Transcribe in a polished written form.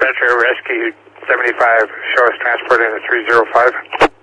Dispatcher, Rescue 75, show us transporting the 305.